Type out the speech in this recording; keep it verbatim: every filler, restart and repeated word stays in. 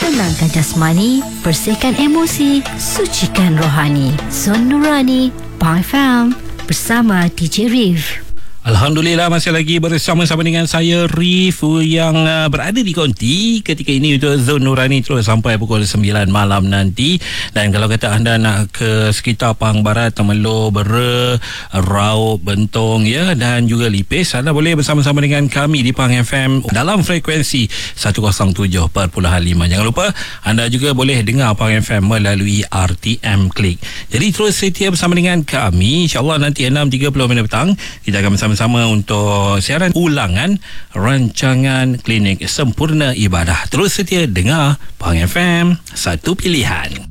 tenangkan jasmani, bersihkan emosi, sucikan rohani. Zon Nurani, Pang F M, bersama D J Rif. Alhamdulillah, masih lagi bersama-sama dengan saya Rif yang uh, berada di konti ketika ini untuk Zon Nurani terus sampai pukul sembilan malam nanti. Dan kalau kata anda nak ke sekitar Pahang Barat, Temerloh, Bera, Raub, Bentong ya, dan juga Lipis, anda boleh bersama-sama dengan kami di Pahang F M dalam frekuensi seratus tujuh perpuluhan lima. Jangan lupa anda juga boleh dengar Pahang F M melalui R T M Klik. Jadi terus setia bersama dengan kami. InsyaAllah nanti enam tiga puluh minit petang kita akan bersama sama untuk siaran ulangan rancangan Klinik Sempurna Ibadah. Terus setia dengar Pahang F M, satu pilihan.